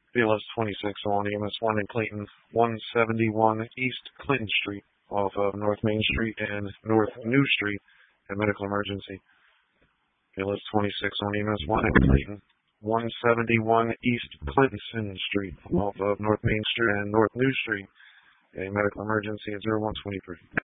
BLS 26 on EMS 1 in Clayton, 171 East Clinton Street off of North Main Street and North New Street, a medical emergency. BLS 26 on EMS 1 in Clayton, 171 East Clinton Street off of North Main Street and North New Street, a medical emergency at 0123.